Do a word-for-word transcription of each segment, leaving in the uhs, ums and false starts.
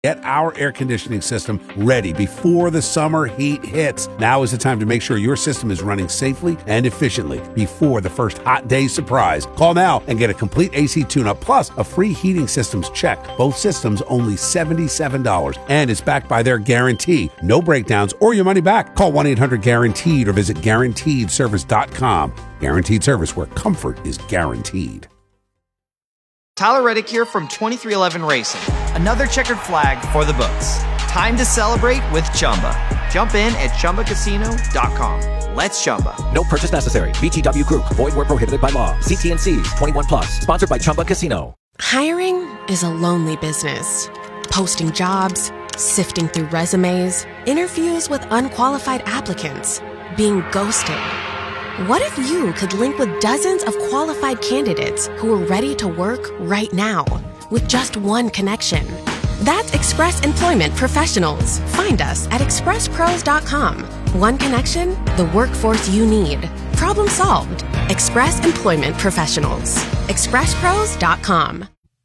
Get our air conditioning system ready before the summer heat hits. Now is the time to make sure your system is running safely and efficiently before the first hot day surprise. Call now and get a complete A C tune-up plus a free heating systems check. Both systems only seventy-seven dollars, and it's backed by their guarantee. No breakdowns or your money back. Call one eight hundred guaranteed or visit guaranteed service dot com. Guaranteed Service, where comfort is guaranteed. Tyler Reddick here from twenty-three eleven Racing. Another checkered flag for the books. Time to celebrate with Chumba. Jump in at chumba casino dot com. Let's Chumba. No purchase necessary. V G W Group. Void where prohibited by law. See T N Cs. twenty-one plus. Sponsored by Chumba Casino. Hiring is a lonely business. Posting jobs, sifting through resumes, interviews with unqualified applicants, being ghosted. What if you could link with dozens of qualified candidates who are ready to work right now with just one connection? That's Express Employment Professionals. Find us at express pros dot com. One connection, the workforce you need. Problem solved. Express Employment Professionals. express pros dot com.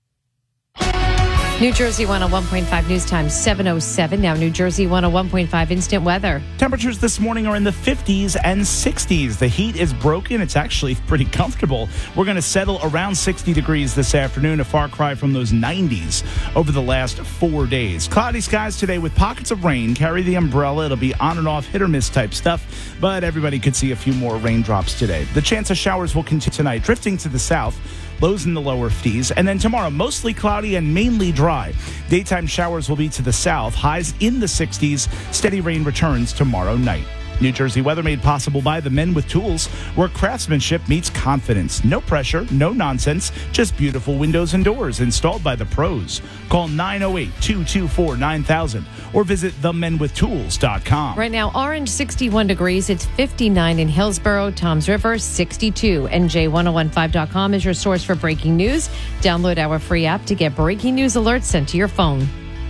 New Jersey one oh one point five News Time, seven oh seven. Now New Jersey one oh one point five instant weather. Temperatures this morning are in the fifties and sixties. The heat is broken. It's actually pretty comfortable. We're going to settle around sixty degrees this afternoon, a far cry from those nineties over the last four days. Cloudy skies today with pockets of rain. Carry the umbrella. It'll be on and off, hit or miss type stuff, but everybody could see a few more raindrops today. The chance of showers will continue tonight, drifting to the south. Lows in the lower fifties. And then tomorrow, mostly cloudy and mainly dry. Daytime showers will be to the south. Highs in the sixties. Steady rain returns tomorrow night. New Jersey weather made possible by the Men with Tools, where craftsmanship meets confidence. No pressure, no nonsense, just beautiful windows and doors installed by the pros. Call nine oh eight, two two four, nine thousand or visit the men with tools dot com. Right now, Orange, sixty-one degrees. It's fifty-nine in Hillsborough, Toms River, sixty-two. N J ten fifteen dot com is your source for breaking news. Download our free app to get breaking news alerts sent to your phone.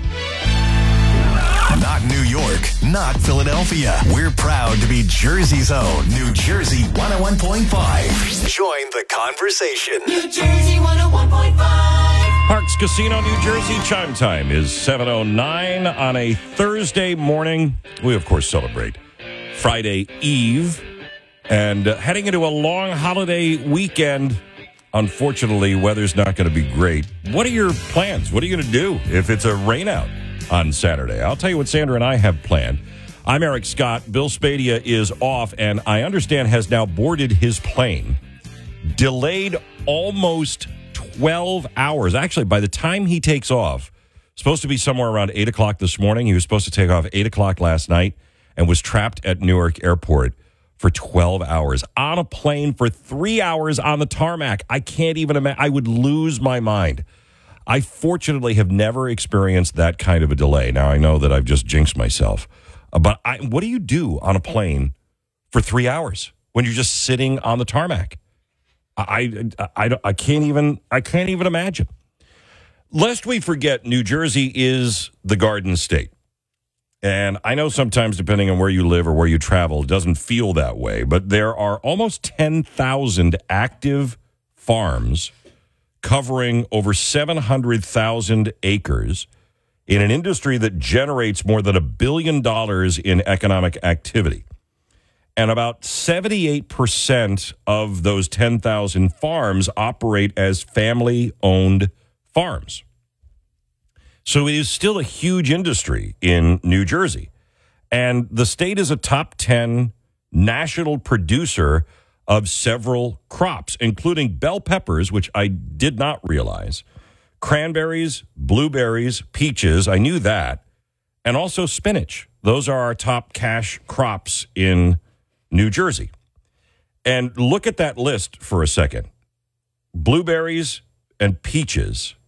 Not New York, not Philadelphia. We're proud to be Jersey's own New Jersey one oh one point five. Join the conversation. New Jersey one oh one point five. Parks Casino, New Jersey. Chime time is seven oh nine on a Thursday morning. We, of course, celebrate Friday Eve and uh, heading into a long holiday weekend. Unfortunately, weather's not going to be great. What are your plans? What are you going to do if it's a rain out on Saturday? I'll tell you what Sandra and I have planned. I'm Eric Scott. Bill Spadia is off, and I understand has now boarded his plane. Delayed almost twelve hours. Actually, by the time he takes off, supposed to be somewhere around eight o'clock this morning. He was supposed to take off eight o'clock last night and was trapped at Newark Airport for twelve hours. On a plane for three hours on the tarmac. I can't even imagine. I would lose my mind. I fortunately have never experienced that kind of a delay. Now, I know that I've just jinxed myself. Uh, but I, what do you do on a plane for three hours when you're just sitting on the tarmac? I, I, I, I can't even I can't even imagine. Lest we forget, New Jersey is the Garden State. And I know sometimes, depending on where you live or where you travel, it doesn't feel that way. But there are almost ten thousand active farms covering over seven hundred thousand acres in an industry that generates more than a billion dollars in economic activity. And about seventy-eight percent of those ten thousand farms operate as family-owned farms. So it is still a huge industry in New Jersey. And the state is a top ten national producer of several crops, including bell peppers, which I did not realize, cranberries, blueberries, peaches, I knew that, and also spinach. Those are our top cash crops in New Jersey. And look at that list for a second. Blueberries and peaches.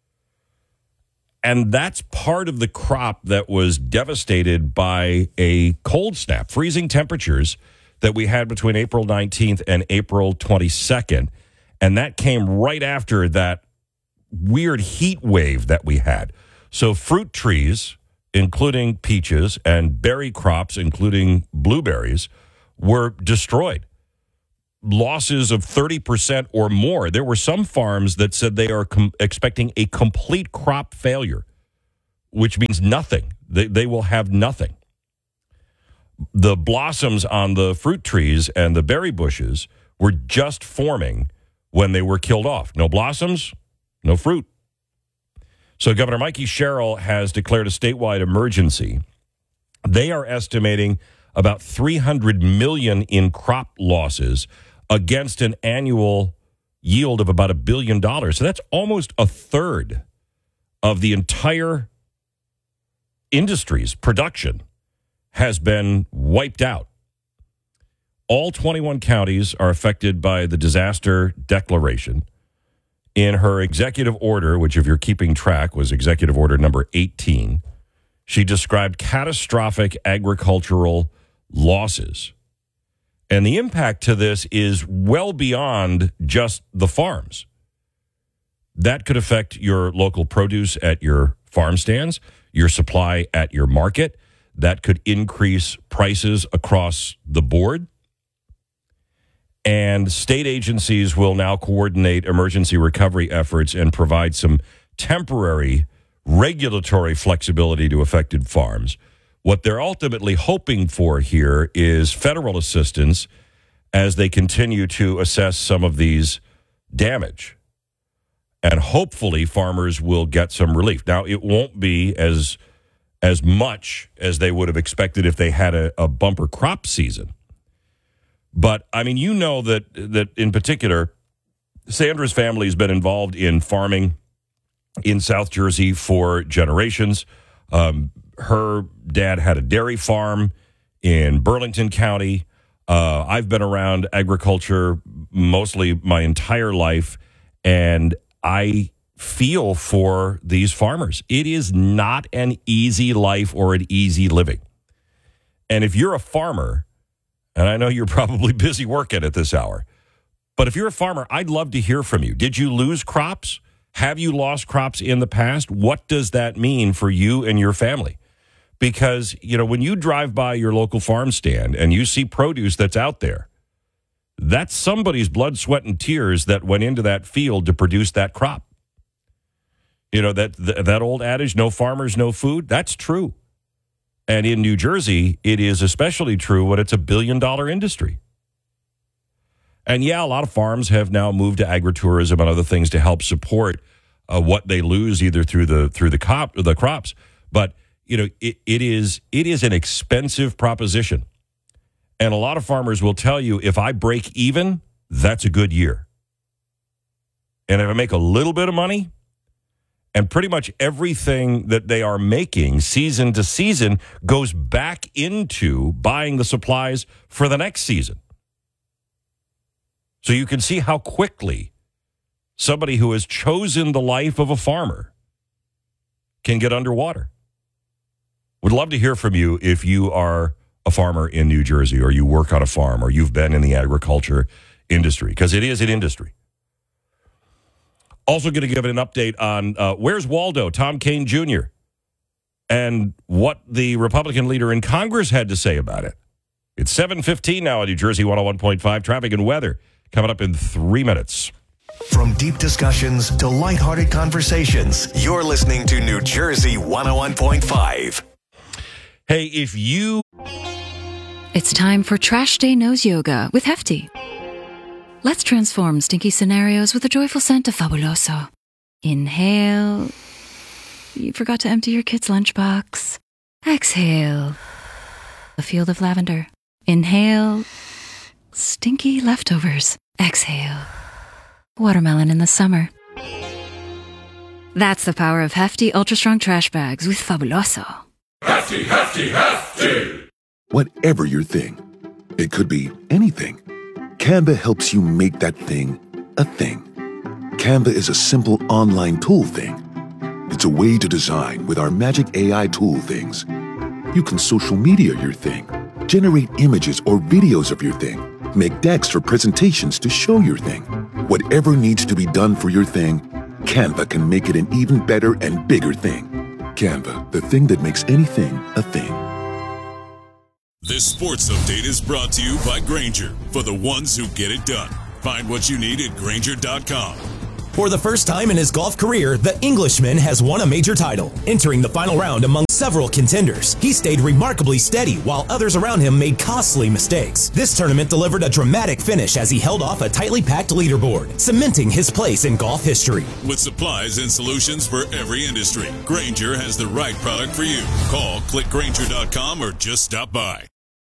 And that's part of the crop that was devastated by a cold snap, freezing temperatures that we had between April nineteenth and April twenty-second. And that came right after that weird heat wave that we had. So fruit trees, including peaches, and berry crops, including blueberries, were destroyed. Losses of thirty percent or more. There were some farms that said they are com- expecting a complete crop failure which means nothing. They, they will have nothing. The blossoms on the fruit trees and the berry bushes were just forming when they were killed off. No blossoms, no fruit. So Governor Mikey Sherrill has declared a statewide emergency. They are estimating about three hundred million dollars in crop losses against an annual yield of about a billion dollars. So that's almost a third of the entire industry's production has been wiped out. All twenty-one counties are affected by the disaster declaration. In her executive order, which if you're keeping track was executive order number eighteen, she described catastrophic agricultural losses. And the impact to this is well beyond just the farms. That could affect your local produce at your farm stands, your supply at your market. That could increase prices across the board. And state agencies will now coordinate emergency recovery efforts and provide some temporary regulatory flexibility to affected farms. What they're ultimately hoping for here is federal assistance as they continue to assess some of these damage. And hopefully farmers will get some relief. Now, it won't be as, as much as they would have expected if they had a, a bumper crop season. But, I mean, you know that that in particular, Sandra's family has been involved in farming in South Jersey for generations. Um, her dad had a dairy farm in Burlington County. Uh, I've been around agriculture mostly my entire life, and I feel for these farmers. It is not an easy life or an easy living. And if you're a farmer, and I know you're probably busy working at this hour, but if you're a farmer, I'd love to hear from you. Did you lose crops? Have you lost crops in the past? What does that mean for you and your family? Because, you know, when you drive by your local farm stand and you see produce that's out there, that's somebody's blood, sweat, and tears that went into that field to produce that crop. You know, that that old adage, no farmers, no food, that's true. And in New Jersey, it is especially true when it's a billion-dollar industry. And, yeah, a lot of farms have now moved to agritourism and other things to help support uh, what they lose either through the through the, cop, the crops. But, you know, it, it is it is an expensive proposition. And a lot of farmers will tell you, if I break even, that's a good year. And if I make a little bit of money, and pretty much everything that they are making season to season goes back into buying the supplies for the next season. So you can see how quickly somebody who has chosen the life of a farmer can get underwater. Would love to hear from you if you are a farmer in New Jersey, or you work on a farm, or you've been in the agriculture industry, because it is an industry. Also going to give an update on uh, where's Waldo, Tom Kean Junior, and what the Republican leader in Congress had to say about it. It's seven fifteen now on New Jersey one oh one point five. Traffic and weather coming up in three minutes. From deep discussions to lighthearted conversations, you're listening to New Jersey one oh one point five. Hey, if you... It's time for Trash Day Nose Yoga with Hefty. Let's transform stinky scenarios with a joyful scent of Fabuloso. Inhale. You forgot to empty your kid's lunchbox. Exhale. A field of lavender. Inhale. Stinky leftovers. Exhale. Watermelon in the summer. That's the power of Hefty Ultra Strong Trash Bags with Fabuloso. Hefty, Hefty, Hefty! Whatever your thing, it could be anything. Canva helps you make that thing a thing. Canva is a simple online tool thing. It's a way to design with our magic A I tool things. You can social media your thing, generate images or videos of your thing, make decks for presentations to show your thing. Whatever needs to be done for your thing, Canva can make it an even better and bigger thing. Canva, the thing that makes anything a thing. This sports update is brought to you by Grainger, for the ones who get it done. Find what you need at Grainger dot com. For the first time in his golf career, the Englishman has won a major title. Entering the final round among several contenders, he stayed remarkably steady while others around him made costly mistakes. This tournament delivered a dramatic finish as he held off a tightly packed leaderboard, cementing his place in golf history. With supplies and solutions for every industry, Grainger has the right product for you. Call, click Grainger dot com, or just stop by.